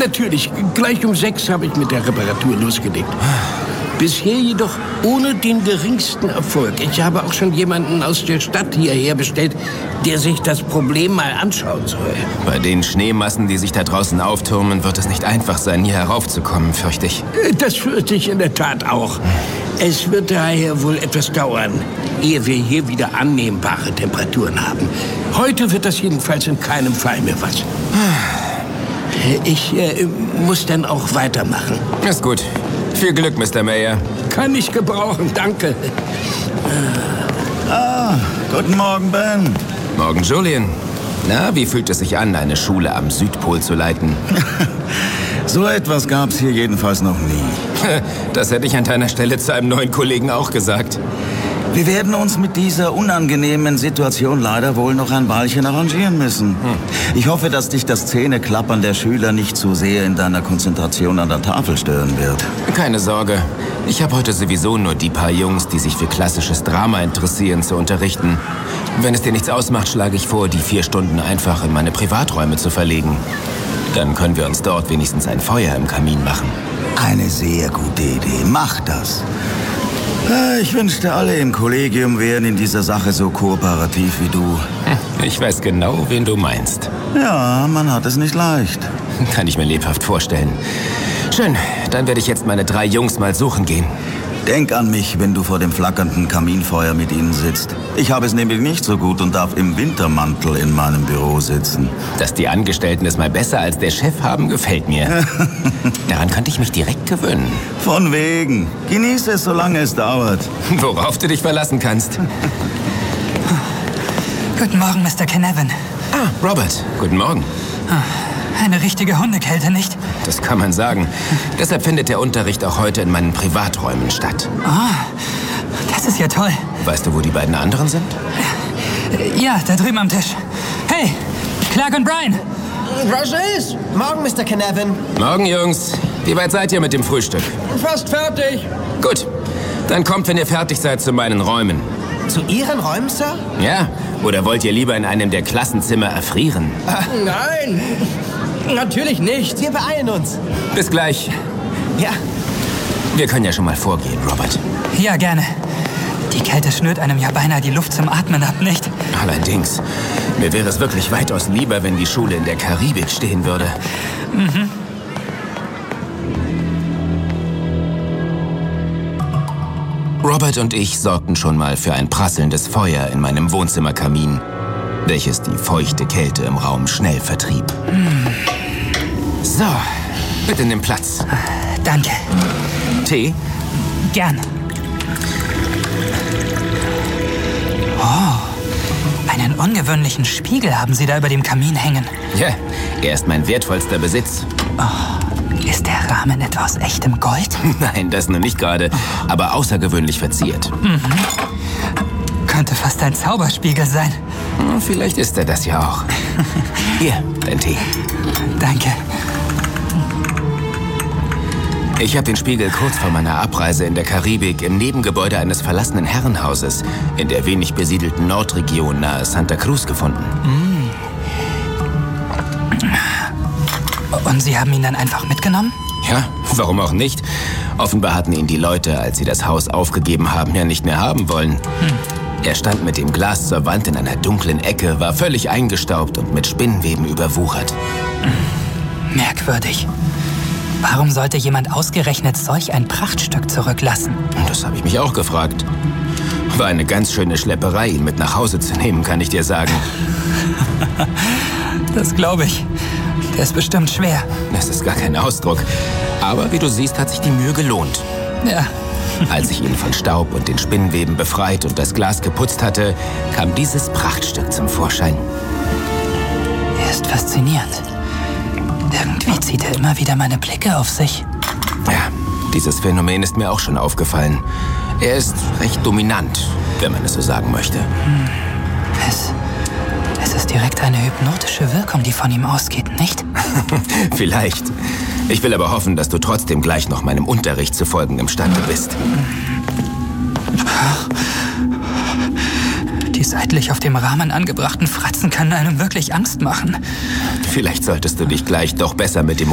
Natürlich, gleich um 6 habe ich mit der Reparatur losgelegt. Bisher jedoch ohne den geringsten Erfolg. Ich habe auch schon jemanden aus der Stadt hierher bestellt, der sich das Problem mal anschauen soll. Bei den Schneemassen, die sich da draußen auftürmen, wird es nicht einfach sein, hier heraufzukommen, fürchte ich. Das fürchte ich in der Tat auch. Es wird daher wohl etwas dauern, ehe wir hier wieder annehmbare Temperaturen haben. Heute wird das jedenfalls in keinem Fall mehr was. Ich muss dann auch weitermachen. Ist gut. Viel Glück, Mr. Mayor. Kann ich gebrauchen, danke. Guten Morgen, Ben. Morgen, Julian. Na, wie fühlt es sich an, eine Schule am Südpol zu leiten? So etwas gab's hier jedenfalls noch nie. Das hätte ich an deiner Stelle zu einem neuen Kollegen auch gesagt. Wir werden uns mit dieser unangenehmen Situation leider wohl noch ein Weilchen arrangieren müssen. Ich hoffe, dass dich das Zähneklappern der Schüler nicht zu sehr in deiner Konzentration an der Tafel stören wird. Keine Sorge. Ich habe heute sowieso nur die paar Jungs, die sich für klassisches Drama interessieren, zu unterrichten. Wenn es dir nichts ausmacht, schlage ich vor, die 4 Stunden einfach in meine Privaträume zu verlegen. Dann können wir uns dort wenigstens ein Feuer im Kamin machen. Eine sehr gute Idee. Mach das. Ich wünschte, alle im Kollegium wären in dieser Sache so kooperativ wie du. Ich weiß genau, wen du meinst. Ja, man hat es nicht leicht. Kann ich mir lebhaft vorstellen. Schön, dann werde ich jetzt meine 3 Jungs mal suchen gehen. Denk an mich, wenn du vor dem flackernden Kaminfeuer mit ihnen sitzt. Ich habe es nämlich nicht so gut und darf im Wintermantel in meinem Büro sitzen. Dass die Angestellten es mal besser als der Chef haben, gefällt mir. Daran könnte ich mich direkt gewöhnen. Von wegen. Genieße es, solange es dauert. Worauf du dich verlassen kannst. Guten Morgen, Mr. Canavan. Ah, Robert. Guten Morgen. Eine richtige Hundekälte, nicht? Das kann man sagen. Deshalb findet der Unterricht auch heute in meinen Privaträumen statt. Das ist ja toll. Weißt du, wo die beiden anderen sind? Ja, da drüben am Tisch. Hey, Clark und Brian. Was ist? Morgen, Mr. Canavan. Morgen, Jungs. Wie weit seid ihr mit dem Frühstück? Fast fertig. Gut. Dann kommt, wenn ihr fertig seid, zu meinen Räumen. Zu Ihren Räumen, Sir? Ja? Oder wollt ihr lieber in einem der Klassenzimmer erfrieren? Nein, natürlich nicht. Wir beeilen uns. Bis gleich. Ja. Wir können ja schon mal vorgehen, Robert. Ja, gerne. Die Kälte schnürt einem ja beinahe die Luft zum Atmen ab, nicht? Allerdings. Mir wäre es wirklich weitaus lieber, wenn die Schule in der Karibik stehen würde. Mhm. Robert und ich sorgten schon mal für ein prasselndes Feuer in meinem Wohnzimmerkamin, welches die feuchte Kälte im Raum schnell vertrieb. So, bitte nimm Platz. Danke. Tee? Gern. Oh, einen ungewöhnlichen Spiegel haben Sie da über dem Kamin hängen. Ja, er ist mein wertvollster Besitz. Ist der Rahmen etwa aus echtem Gold? Nein, das nur nicht gerade, aber außergewöhnlich verziert. Könnte fast ein Zauberspiegel sein. Vielleicht ist er das ja auch. Hier, dein Tee. Danke. Ich habe den Spiegel kurz vor meiner Abreise in der Karibik im Nebengebäude eines verlassenen Herrenhauses in der wenig besiedelten Nordregion nahe Santa Cruz gefunden. Und Sie haben ihn dann einfach mitgenommen? Ja, warum auch nicht? Offenbar hatten ihn die Leute, als sie das Haus aufgegeben haben, ja nicht mehr haben wollen. Er stand mit dem Glas zur Wand in einer dunklen Ecke, war völlig eingestaubt und mit Spinnenweben überwuchert. Merkwürdig. Warum sollte jemand ausgerechnet solch ein Prachtstück zurücklassen? Das habe ich mich auch gefragt. War eine ganz schöne Schlepperei, ihn mit nach Hause zu nehmen, kann ich dir sagen. Das glaube ich. Der ist bestimmt schwer. Das ist gar kein Ausdruck. Aber wie du siehst, hat sich die Mühe gelohnt. Ja. Als ich ihn von Staub und den Spinnenweben befreit und das Glas geputzt hatte, kam dieses Prachtstück zum Vorschein. Er ist faszinierend. Irgendwie zieht er immer wieder meine Blicke auf sich. Ja, dieses Phänomen ist mir auch schon aufgefallen. Er ist recht dominant, wenn man es so sagen möchte. Es ist direkt eine hypnotische Wirkung, die von ihm ausgeht, nicht? Vielleicht. Ich will aber hoffen, dass du trotzdem gleich noch meinem Unterricht zu folgen imstande bist. Die seitlich auf dem Rahmen angebrachten Fratzen können einem wirklich Angst machen. Vielleicht solltest du dich gleich doch besser mit dem